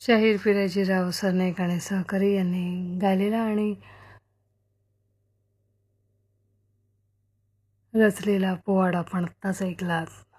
शाहीर पिराजीराव सरनाईक आणि सहकारी यांनी गायलेला आणि रचलेला पोवाडा आपण आत्ताच ऐकलात.